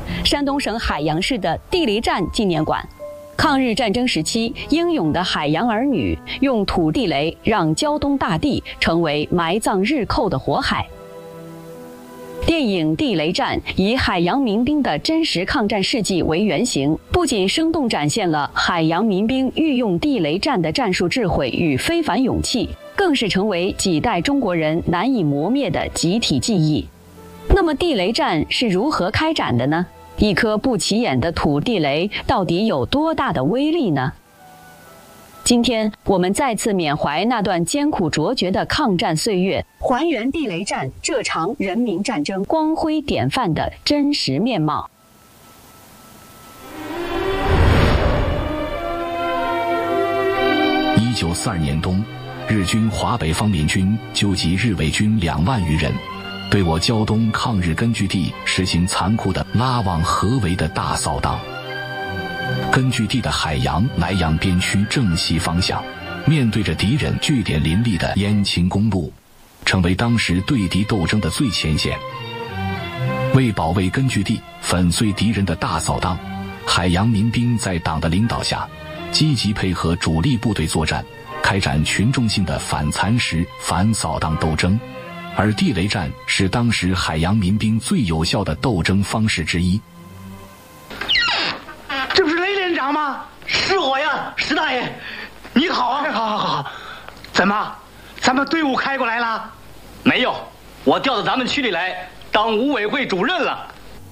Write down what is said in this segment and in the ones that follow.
山东省海阳市的地雷战纪念馆。抗日战争时期，英勇的海洋儿女用土地雷让胶东大地成为埋葬日寇的火海。电影《地雷战》以海洋民兵的真实抗战事迹为原型，不仅生动展现了海洋民兵御用地雷战的战术智慧与非凡勇气，更是成为几代中国人难以磨灭的集体记忆。那么，地雷战是如何开展的呢？一颗不起眼的土地雷到底有多大的威力呢？今天我们再次缅怀那段艰苦卓绝的抗战岁月，还原地雷战这场人民战争光辉典范的真实面貌。 1942年冬，日军华北方面军纠集日伪军2万余人，对我胶东抗日根据地实行残酷的拉网合围的大扫荡。根据地的海洋莱阳边区正西方向，面对着敌人据点林立的燕青公路，成为当时对敌斗争的最前线。为保卫根据地，粉碎敌人的大扫荡，海洋民兵在党的领导下，积极配合主力部队作战，开展群众性的反蚕食、反扫荡斗争。而地雷战是当时海洋民兵最有效的斗争方式之一。 这不是雷连长吗？是我呀，石大爷，你好啊！好，怎么，咱们队伍开过来了？ 没有，我调到咱们区里来当武委会主任了。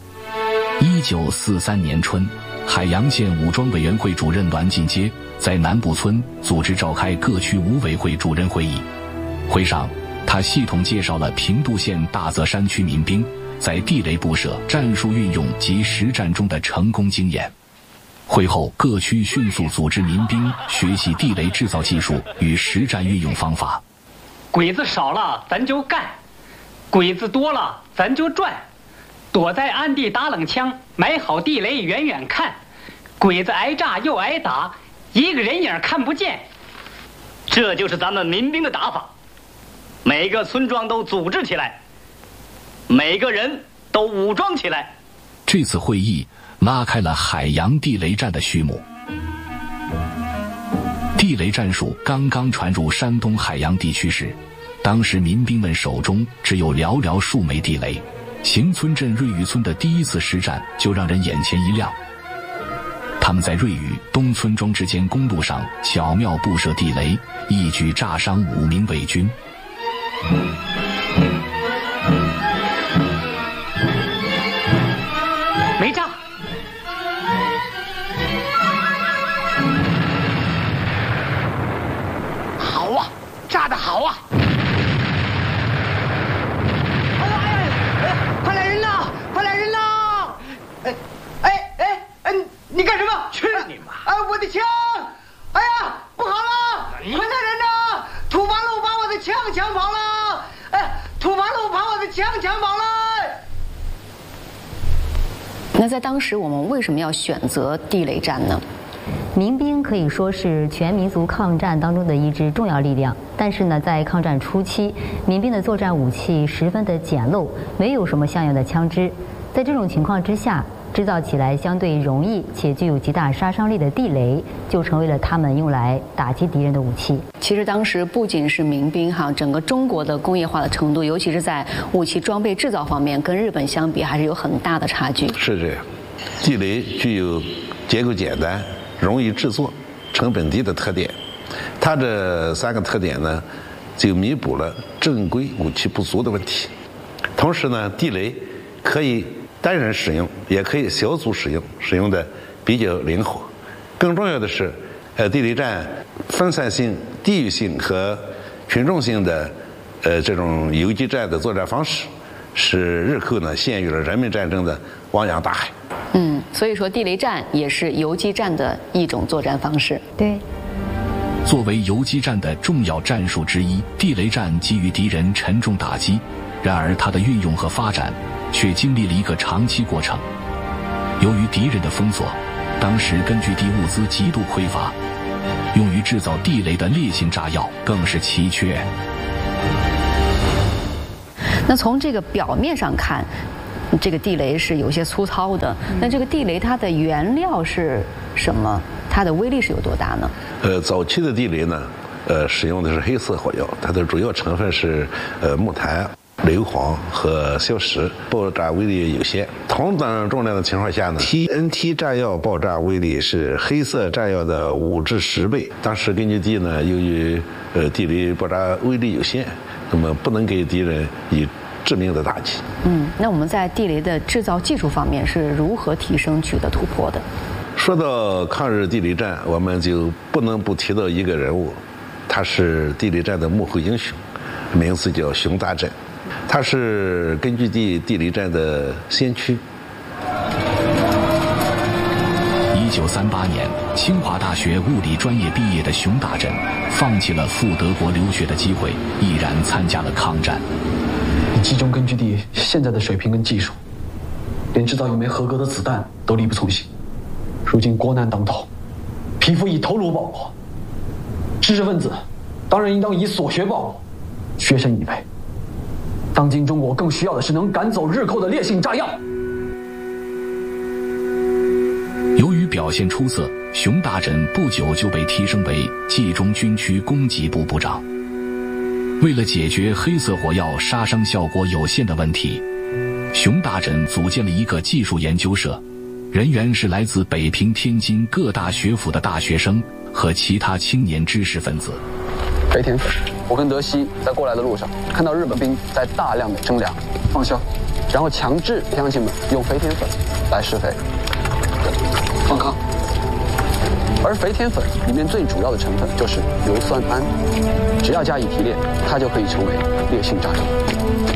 1943年春，海阳县武装委员会主任栾进阶在南部村组织召开各区武委会主任会议。会上，他系统介绍了平度县大泽山区民兵在地雷布设、战术运用及实战中的成功经验。会后，各区迅速组织民兵学习地雷制造技术与实战运用方法。 鬼子少了，咱就干；鬼子多了，咱就转。躲在暗地打冷枪，埋好地雷远远看。鬼子挨炸又挨打，一个人影看不见。这就是咱们民兵的打法。每个村庄都组织起来，每个人都武装起来。 这次会议拉开了海洋地雷战的序幕。地雷战术刚刚传入山东海阳地区时，当时民兵们手中只有寥寥数枚地雷。行村镇瑞屿村的第一次实战就让人眼前一亮。他们在瑞屿东村庄之间公路上巧妙布设地雷，一举炸伤5名伪军。 没炸。 好啊，炸得好啊！快来人呐！快来人呐！你干什么？ 去你妈！ 我的枪！哎呀，不好了！快来人呐！土八路把我的枪抢跑了！土八路把我的枪抢跑了！ 那在当时，我们为什么要选择地雷战呢？ 民兵可以说是全民族抗战当中的一支重要力量，但是呢，在抗战初期，民兵的作战武器十分的简陋，没有什么像样的枪支。在这种情况之下，制造起来相对容易且具有极大杀伤力的地雷，就成为了他们用来打击敌人的武器。 其实当时不仅是民兵整个中国的工业化的程度，尤其是在武器装备制造方面，跟日本相比还是有很大的差距。 是这样，地雷具有结构简单、容易制作、成本低的特点。它这3个特点呢，就弥补了正规武器不足的问题。同时呢，地雷可以单人使用，也可以小组使用，使用的比较灵活。更重要的是，地雷战分散性、地域性和群众性的这种游击战的作战方式，使日寇呢陷入了人民战争的汪洋大海。 所以说地雷战也是游击战的一种作战方式。 对。 作为游击战的重要战术之一，地雷战给予敌人沉重打击，然而它的运用和发展却经历了一个长期过程。由于敌人的封锁，当时根据地物资极度匮乏，用于制造地雷的烈性炸药更是奇缺。 那从这个表面上看， 这个地雷是有些粗糙的。那这个地雷它的原料是什么？它的威力是有多大呢？ 早期的地雷呢，使用的是黑色火药，它的主要成分是木炭、硫磺和硝石，爆炸威力有限。同等重量的情况下呢 ，TNT 炸药爆炸威力是黑色炸药的5至10倍。当时根据地呢，由于地雷爆炸威力有限，那么不能给敌人以致命的打击。 那我们在地雷的制造技术方面是如何提升取得突破的？ 说到抗日地雷战，我们就不能不提到一个人物，他是地雷战的幕后英雄，名字叫熊大珍，他是根据地地雷战的先驱。 1938年，清华大学物理专业毕业的熊大珍，放弃了赴德国留学的机会，毅然参加了抗战。 以冀中根据地现在的水平跟技术，连制造一枚合格的子弹都力不从心。如今国难当头，匹夫以头颅报国，知识分子当然应当以所学报国，学生以备。当今中国更需要的是能赶走日寇的烈性炸药。 由于表现出色，熊大珍不久就被提升为冀中军区供给部部长。为了解决黑色火药杀伤效果有限的问题，熊大珍组建了一个技术研究社，人员是来自北平、天津各大学府的大学生和其他青年知识分子。 肥田粉，我跟德西在过来的路上看到日本兵在大量的征粮放硝，然后强制乡亲们用肥田粉来施肥放糠，而肥田粉里面最主要的成分就是硫酸铵，只要加以提炼，它就可以成为烈性炸药。